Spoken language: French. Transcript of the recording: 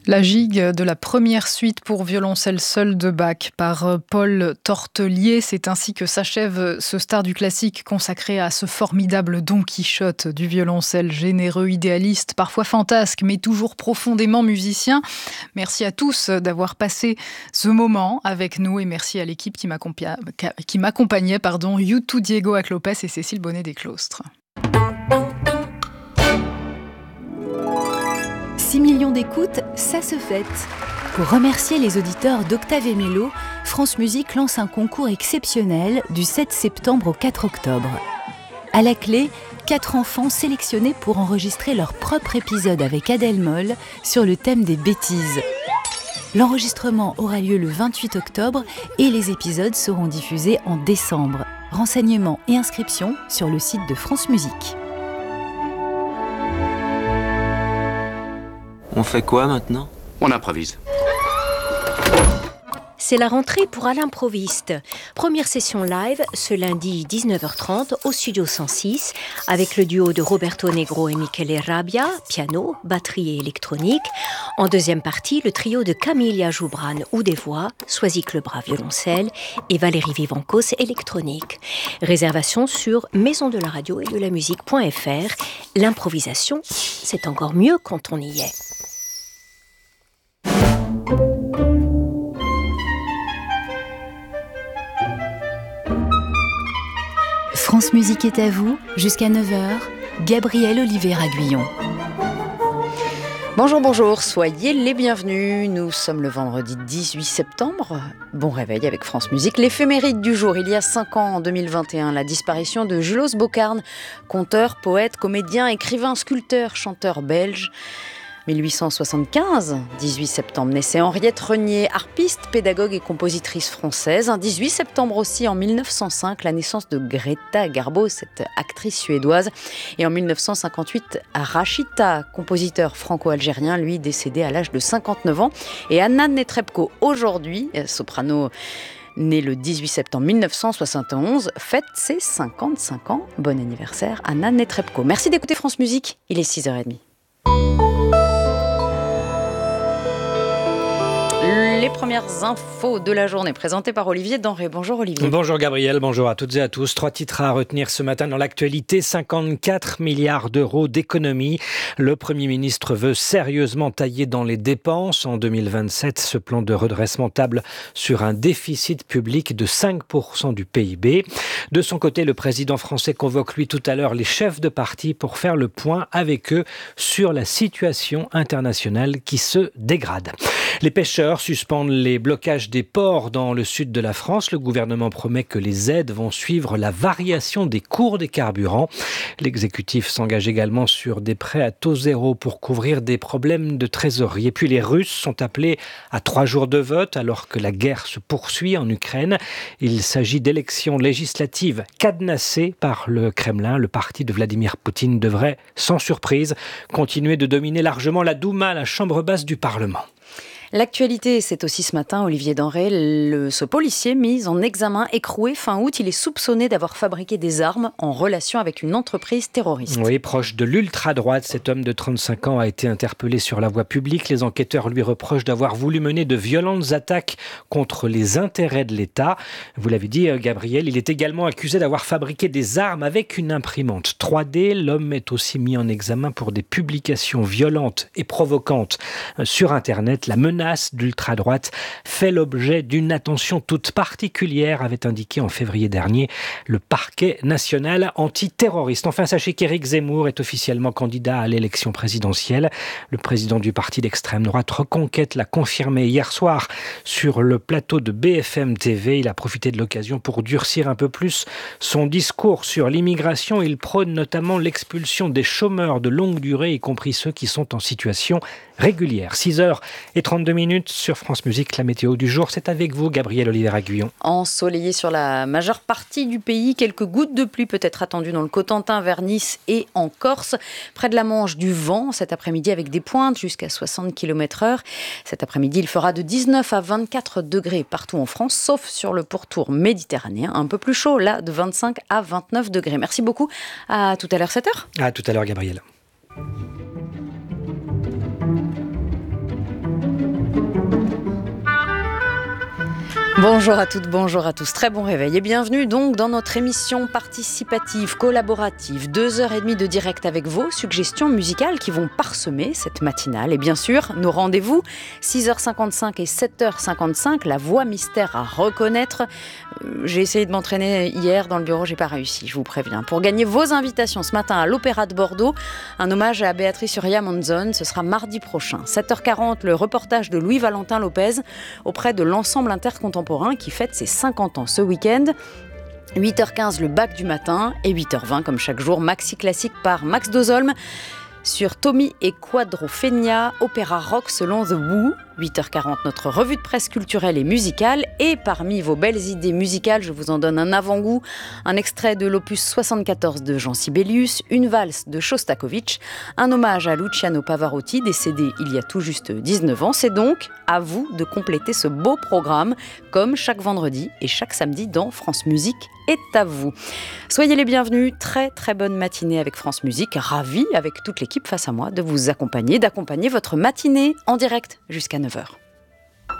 La gigue de la première suite pour violoncelle seul de Bach par Paul Tortelier. C'est ainsi que s'achève ce star du classique consacré à ce formidable Don Quichotte du violoncelle, généreux, idéaliste, parfois fantasque, mais toujours profondément musicien. Merci à tous d'avoir passé ce moment avec nous et merci à l'équipe qui m'accompagnait, U2 Diego Aclopes et Cécile Bonnet-Desclostres. 6 millions d'écoutes, ça se fête. Pour remercier les auditeurs d'Octave et Mélo, France Musique lance un concours exceptionnel du 7 septembre au 4 octobre. À la clé, 4 enfants sélectionnés pour enregistrer leur propre épisode avec Adèle Moll sur le thème des bêtises. L'enregistrement aura lieu le 28 octobre et les épisodes seront diffusés en décembre. Renseignements et inscriptions sur le site de France Musique. On fait quoi maintenant ? On improvise. C'est la rentrée pour À l'improviste. Première session live ce lundi 19h30 au Studio 106 avec le duo de Roberto Negro et Michele Rabbia, piano, batterie et électronique. En deuxième partie, le trio de Camilla Joubran ou des voix, Soisic Lebras violoncelle et Valérie Vivancos électronique. Réservation sur maisondelaradio et de la musique.fr. L'improvisation, c'est encore mieux quand on y est. France Musique est à vous, jusqu'à 9h, Gabrielle Olivier-Aguillon. Bonjour, soyez les bienvenus. Nous sommes le vendredi 18 septembre. Bon réveil avec France Musique. L'éphéméride du jour, il y a 5 ans, en 2021, la disparition de Julos Bocarn, conteur, poète, comédien, écrivain, sculpteur, chanteur belge. 1875, 18 septembre, naissait Henriette Renier, harpiste, pédagogue et compositrice française. Un 18 septembre aussi, en 1905, la naissance de Greta Garbo, cette actrice suédoise. Et en 1958, Rachita, compositeur franco-algérien, lui décédé à l'âge de 59 ans. Et Anna Netrebko, aujourd'hui, soprano née le 18 septembre 1971, fête ses 55 ans. Bon anniversaire, Anna Netrebko. Merci d'écouter France Musique, il est 6h30. Les premières infos de la journée présentées par Olivier Denré. Bonjour Olivier. Bonjour Gabriel, bonjour à toutes et à tous. 3 titres à retenir ce matin dans l'actualité. 54 milliards d'euros d'économies. Le Premier ministre veut sérieusement tailler dans les dépenses. En 2027, ce plan de redressement table sur un déficit public de 5% du PIB. De son côté, le président français convoque lui tout à l'heure les chefs de parti pour faire le point avec eux sur la situation internationale qui se dégrade. Les pêcheurs suspendent les blocages des ports dans le sud de la France. Le gouvernement promet que les aides vont suivre la variation des cours des carburants. L'exécutif s'engage également sur des prêts à taux zéro pour couvrir des problèmes de trésorerie. Et puis les Russes sont appelés à 3 jours de vote alors que la guerre se poursuit en Ukraine. Il s'agit d'élections législatives cadenassées par le Kremlin. Le parti de Vladimir Poutine devrait, sans surprise, continuer de dominer largement la Douma, la chambre basse du Parlement. L'actualité, c'est aussi ce matin, Olivier Denré, ce policier mis en examen écroué fin août. Il est soupçonné d'avoir fabriqué des armes en relation avec une entreprise terroriste. Oui, proche de l'ultra-droite, cet homme de 35 ans a été interpellé sur la voie publique. Les enquêteurs lui reprochent d'avoir voulu mener de violentes attaques contre les intérêts de l'État. Vous l'avez dit, Gabriel, il est également accusé d'avoir fabriqué des armes avec une imprimante 3D. L'homme est aussi mis en examen pour des publications violentes et provocantes sur Internet. La menace d'ultra-droite fait l'objet d'une attention toute particulière, avait indiqué en février dernier le parquet national antiterroriste. Enfin, sachez qu'Éric Zemmour est officiellement candidat à l'élection présidentielle. Le président du parti d'extrême droite Reconquête l'a confirmé hier soir sur le plateau de BFM TV. Il a profité de l'occasion pour durcir un peu plus son discours sur l'immigration. Il prône notamment l'expulsion des chômeurs de longue durée, y compris ceux qui sont en situation régulière. 6h32 sur France Musique, la météo du jour. C'est avec vous, Gabrielle Olivier-Aguillon. Ensoleillé sur la majeure partie du pays, quelques gouttes de pluie peut-être attendues dans le Cotentin, vers Nice et en Corse. Près de la Manche, du vent cet après-midi avec des pointes jusqu'à 60 km/h. Cet après-midi, il fera de 19 à 24 degrés partout en France, sauf sur le pourtour méditerranéen. Un peu plus chaud, là, de 25 à 29 degrés. Merci beaucoup. À tout à l'heure, 7h. À tout à l'heure, Gabrielle. Bonjour à toutes, bonjour à tous, très bon réveil et bienvenue donc dans notre émission participative, collaborative, 2h30 de direct avec vos suggestions musicales qui vont parsemer cette matinale. Et bien sûr, nos rendez-vous, 6h55 et 7h55, la voix mystère à reconnaître. J'ai essayé de m'entraîner hier dans le bureau, j'ai pas réussi, je vous préviens. Pour gagner vos invitations ce matin à l'Opéra de Bordeaux, un hommage à Béatrice Uria Monzon, ce sera mardi prochain. 7h40, le reportage de Louis-Valentin Lopez auprès de l'ensemble intercontemporain qui fête ses 50 ans ce week-end. 8h15, le bac du matin et 8h20, comme chaque jour, Maxi Classique par Max Dozolm sur Tommy et Quadrophenia, opéra rock selon The Who. 8h40, notre revue de presse culturelle et musicale. Et parmi vos belles idées musicales, je vous en donne un avant-goût. Un extrait de l'opus 74 de Jean Sibelius, une valse de Shostakovich, un hommage à Luciano Pavarotti, décédé il y a tout juste 19 ans. C'est donc à vous de compléter ce beau programme, comme chaque vendredi et chaque samedi dans France Musique est à vous. Soyez les bienvenus, très très bonne matinée avec France Musique. Ravi, avec toute l'équipe face à moi, de vous accompagner, d'accompagner votre matinée en direct jusqu'à 9h.